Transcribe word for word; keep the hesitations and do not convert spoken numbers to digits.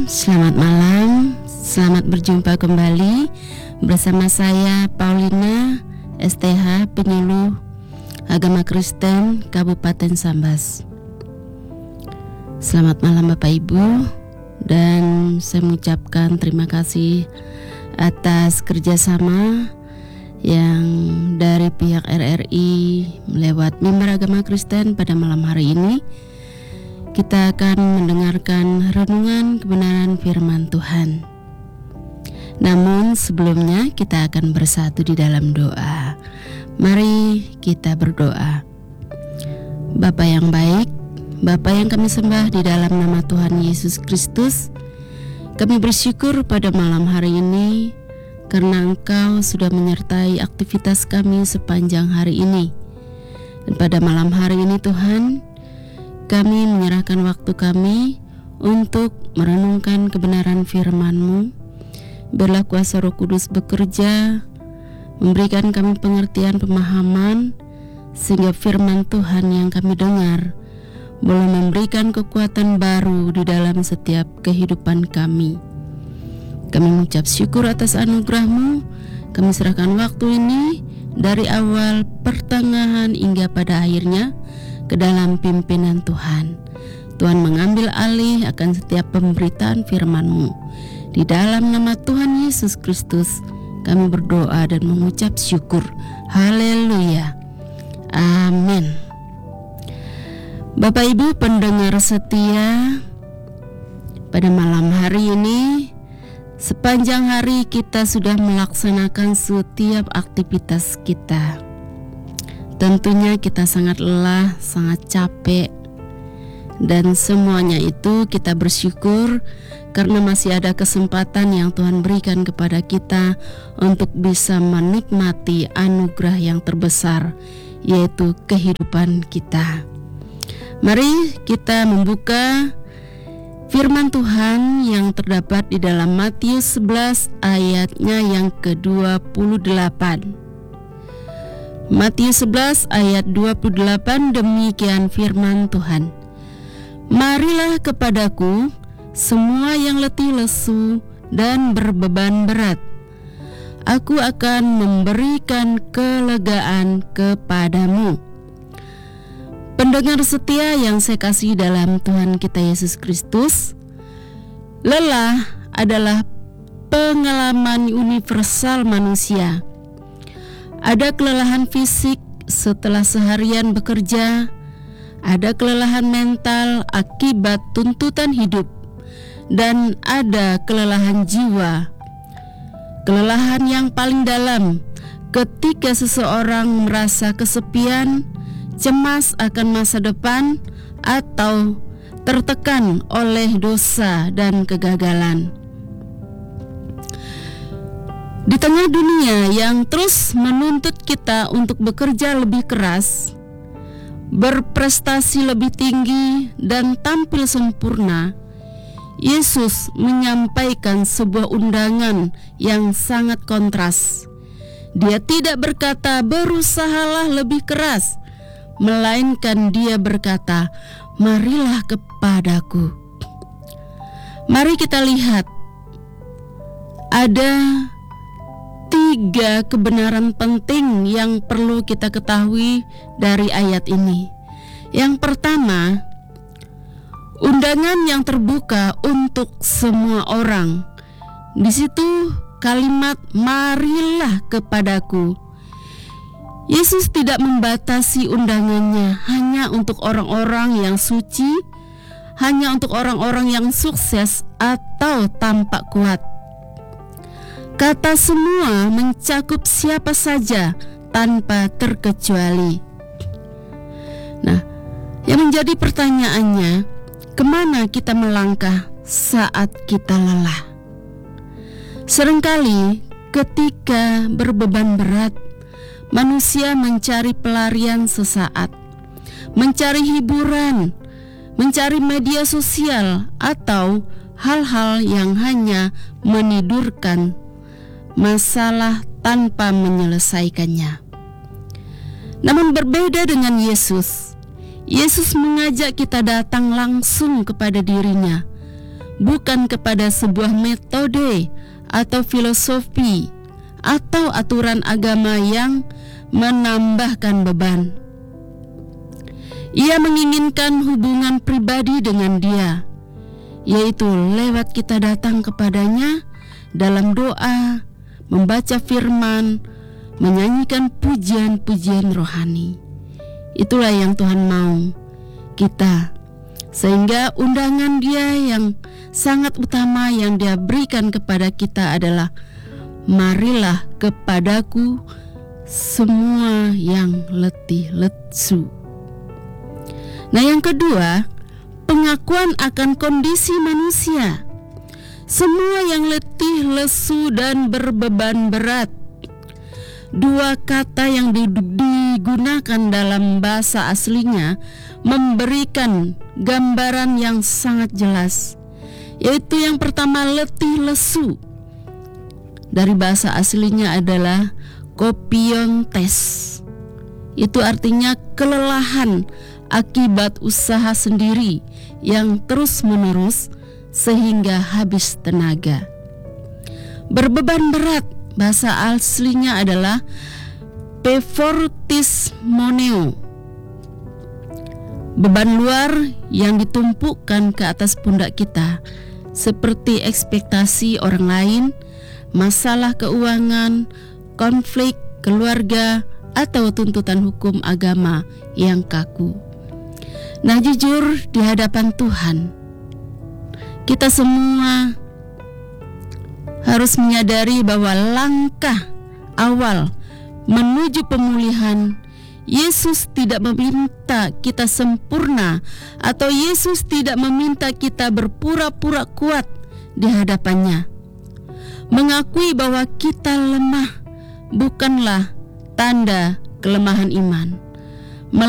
Selamat malam, selamat berjumpa kembali bersama saya Paulina S T H, penyuluh agama Kristen Kabupaten Sambas. Selamat malam Bapak Ibu, dan saya mengucapkan terima kasih atas kerjasama yang dari pihak R R I melewat Mimbar Agama Kristen. Pada malam hari ini kita akan mendengarkan renungan kebenaran firman Tuhan. Namun sebelumnya kita akan bersatu di dalam doa. Mari kita berdoa. Bapa yang baik, Bapa yang kami sembah di dalam nama Tuhan Yesus Kristus, kami bersyukur pada malam hari ini karena Engkau sudah menyertai aktivitas kami sepanjang hari ini. Dan pada malam hari ini Tuhan, kami menyerahkan waktu kami untuk merenungkan kebenaran firman-Mu. Biarlah kuasa Roh Kudus bekerja, memberikan kami pengertian pemahaman, sehingga firman Tuhan yang kami dengar boleh memberikan kekuatan baru di dalam setiap kehidupan kami. Kami mengucap syukur atas anugerah-Mu. Kami serahkan waktu ini dari awal, pertengahan hingga pada akhirnya ke dalam pimpinan Tuhan. Tuhan mengambil alih akan setiap pemberitaan firman-Mu. Di dalam nama Tuhan Yesus Kristus kami berdoa dan mengucap syukur. Haleluya. Amin. Bapak Ibu pendengar setia, pada malam hari ini sepanjang hari kita sudah melaksanakan setiap aktivitas kita. Tentunya kita sangat lelah, sangat capek, dan semuanya itu kita bersyukur karena masih ada kesempatan yang Tuhan berikan kepada kita untuk bisa menikmati anugerah yang terbesar, yaitu kehidupan kita. Mari kita membuka firman Tuhan yang terdapat di dalam Matius sebelas ayatnya yang ke dua puluh delapan. Matius sebelas ayat dua puluh delapan, demikian firman Tuhan. Marilah kepadaku semua yang letih lesu dan berbeban berat, aku akan memberikan kelegaan kepadamu. Pendengar setia yang saya kasih dalam Tuhan kita Yesus Kristus, lelah adalah pengalaman universal manusia. Ada kelelahan fisik setelah seharian bekerja, ada kelelahan mental akibat tuntutan hidup, dan ada kelelahan jiwa. Kelelahan yang paling dalam ketika seseorang merasa kesepian, cemas akan masa depan, atau tertekan oleh dosa dan kegagalan. Di tengah dunia yang terus menuntut kita untuk bekerja lebih keras, berprestasi lebih tinggi, dan tampil sempurna, Yesus menyampaikan sebuah undangan yang sangat kontras. Dia tidak berkata berusahalah lebih keras, melainkan dia berkata, marilah kepadaku. Mari kita lihat, ada tiga kebenaran penting yang perlu kita ketahui dari ayat ini. Yang pertama, undangan yang terbuka untuk semua orang. Di situ kalimat marilah kepadaku. Yesus tidak membatasi undangannya hanya untuk orang-orang yang suci, hanya untuk orang-orang yang sukses atau tampak kuat. Kata semua mencakup siapa saja tanpa terkecuali. Nah, yang menjadi pertanyaannya, kemana kita melangkah saat kita lelah? Seringkali ketika berbeban berat, manusia mencari pelarian sesaat, mencari hiburan, mencari media sosial, atau hal-hal yang hanya menidurkan masalah tanpa menyelesaikannya. Namun berbeda dengan Yesus, Yesus mengajak kita datang langsung kepada dirinya, bukan kepada sebuah metode atau filosofi atau aturan agama yang menambahkan beban. Ia menginginkan hubungan pribadi dengan Dia, yaitu lewat kita datang kepadanya dalam doa, membaca firman, menyanyikan pujian-pujian rohani. Itulah yang Tuhan mau kita, sehingga undangan Dia yang sangat utama yang Dia berikan kepada kita adalah, marilah kepadaku semua yang letih lesu. Nah, yang kedua, pengakuan akan kondisi manusia. Semua yang letih lesu dan berbeban berat. Dua kata yang digunakan dalam bahasa aslinya memberikan gambaran yang sangat jelas, yaitu yang pertama, letih lesu. Dari bahasa aslinya adalah kopiontes. Itu artinya kelelahan akibat usaha sendiri yang terus-menerus sehingga habis tenaga. Berbeban berat, bahasa aslinya adalah pefortismoneo. Beban luar yang ditumpukkan ke atas pundak kita, seperti ekspektasi orang lain, masalah keuangan, konflik keluarga, atau tuntutan hukum agama yang kaku. Nah, jujur di hadapan Tuhan, kita semua harus menyadari bahwa langkah awal menuju pemulihan, Yesus tidak meminta kita sempurna, atau Yesus tidak meminta kita berpura-pura kuat di hadapannya. Mengakui bahwa kita lemah bukanlah tanda kelemahan iman.